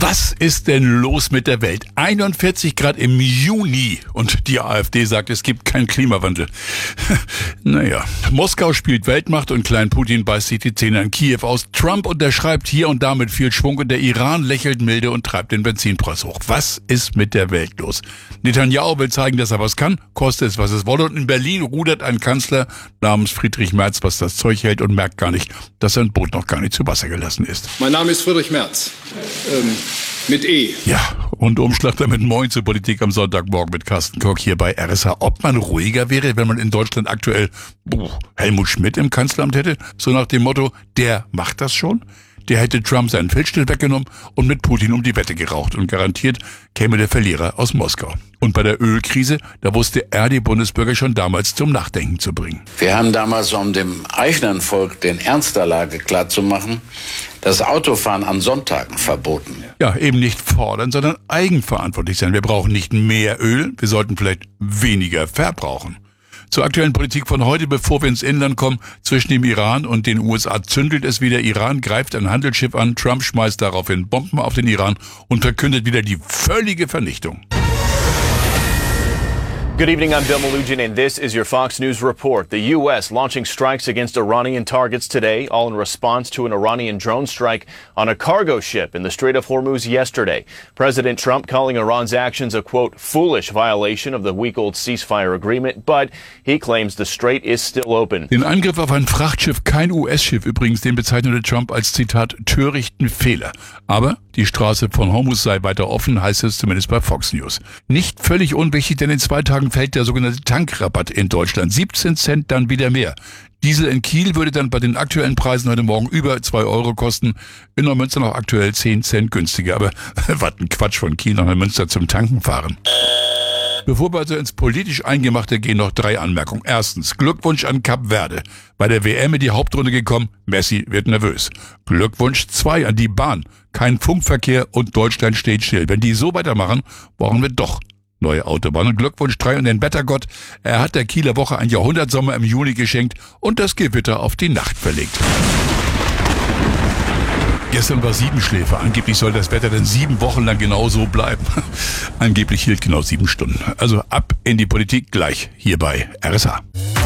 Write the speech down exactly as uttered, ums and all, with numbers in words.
Was ist denn los mit der Welt? einundvierzig Grad im Juni und die AfD sagt, es gibt keinen Klimawandel. Naja, Moskau spielt Weltmacht und Klein Putin beißt sich die Zähne an Kiew aus. Trump unterschreibt hier und da mit viel Schwung und der Iran lächelt milde und treibt den Benzinpreis hoch. Was ist mit der Welt los? Netanyahu will zeigen, dass er was kann, koste es, was es wolle. Und in Berlin rudert ein Kanzler namens Friedrich Merz, was das Zeug hält und merkt gar nicht, dass sein Boot noch gar nicht zu Wasser gelassen ist. Mein Name ist Friedrich Merz. Ähm, mit E. Ja, und Umschlag damit Moin zur Politik am Sonntagmorgen mit Carsten Koch hier bei R S H. Ob man ruhiger wäre, wenn man in Deutschland aktuell buh, Helmut Schmidt im Kanzleramt hätte? So nach dem Motto, der macht das schon? Der hätte Trump seinen Feldstuhl weggenommen und mit Putin um die Wette geraucht. Und garantiert käme der Verlierer aus Moskau. Und bei der Ölkrise, da wusste er die Bundesbürger schon damals zum Nachdenken zu bringen. Wir haben damals, um dem eigenen Volk den Ernst der Lage klarzumachen, das Autofahren an Sonntagen verboten. Ja, eben nicht fordern, sondern eigenverantwortlich sein. Wir brauchen nicht mehr Öl, wir sollten vielleicht weniger verbrauchen. Zur aktuellen Politik von heute, bevor wir ins Inland kommen, zwischen dem Iran und den U S A zündelt es wieder. Iran greift ein Handelsschiff an, Trump schmeißt daraufhin Bomben auf den Iran und verkündet wieder die völlige Vernichtung. Good evening, I'm Bill Malugin, and this is your Fox News report. The U S launching strikes against Iranian targets today, all in response to an Iranian drone strike on a cargo ship in the Strait of Hormuz yesterday. President Trump calling Iran's actions a, quote, foolish violation of the week-old ceasefire agreement, but he claims the strait is still open. Den Angriff auf ein Frachtschiff, kein U S-Schiff übrigens, den bezeichnete Trump als, Zitat, törichten Fehler. Aber die Straße von Hormuz sei weiter offen, heißt es zumindest bei Fox News. Nicht völlig unwichtig, denn in zwei Tagen fällt der sogenannte Tankrabatt in Deutschland. siebzehn Cent dann wieder mehr. Diesel in Kiel würde dann bei den aktuellen Preisen heute Morgen über zwei Euro kosten. In Neumünster noch aktuell zehn Cent günstiger. Aber was ein Quatsch, von Kiel nach Neumünster zum Tanken fahren. Bevor wir also ins politisch Eingemachte gehen, noch drei Anmerkungen. Erstens, Glückwunsch an Kap Verde. Bei der W M in die Hauptrunde gekommen, Messi wird nervös. Glückwunsch zwei an die Bahn. Kein Funkverkehr und Deutschland steht still. Wenn die so weitermachen, brauchen wir doch neue Autobahn. Und Glückwunsch drei an den Wettergott. Er hat der Kieler Woche ein Jahrhundertsommer im Juni geschenkt und das Gewitter auf die Nacht verlegt. Gestern war Siebenschläfer. Angeblich soll das Wetter dann sieben Wochen lang genau so bleiben. Angeblich hielt genau sieben Stunden. Also ab in die Politik gleich hier bei R S H.